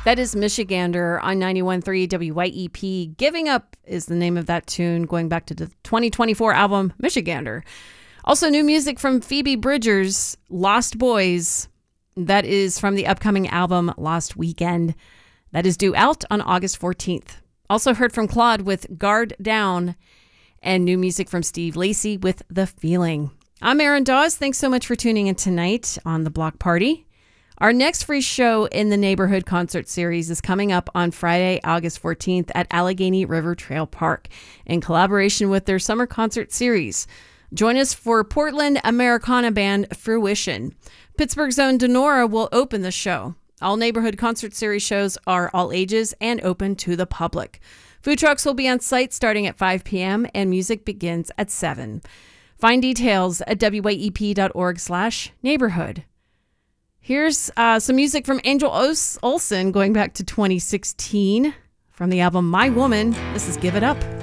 That is Michigander on 91.3 WYEP. Giving Up is the name of that tune, going back to the 2024 album Michigander. Also, new music from Phoebe Bridgers, Lost Boys. That is from the upcoming album Lost Weekend. That is due out on August 14th. Also heard from Claude with Guard Down, and new music from Steve Lacy with The Feeling. I'm Erin Dawes. Thanks so much for tuning in tonight on The Block Party. Our next free show in the Neighborhood Concert Series is coming up on Friday, August 14th at Allegheny River Trail Park in collaboration with their summer concert series. Join us for Portland Americana band Fruition. Pittsburgh's own Denora will open the show. All Neighborhood Concert Series shows are all ages and open to the public. Food trucks will be on site starting at 5 p.m. and music begins at 7. Find details at wyep.org/neighborhood. Here's some music from Angel Olsen going back to 2016 from the album My Woman. This is Give It Up.